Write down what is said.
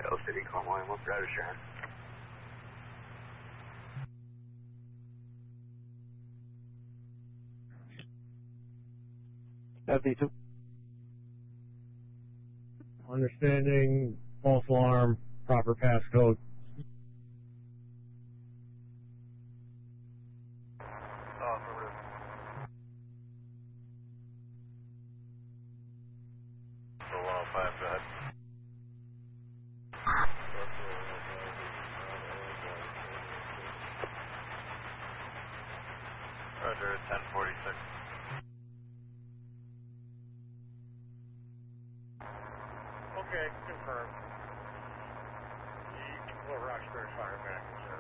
Hill City, Cornwall, what route is Sharon? FD2. Understanding, false alarm, proper passcode. Roger, 1046. Okay, confirmed. The Little Roxbury Fire back.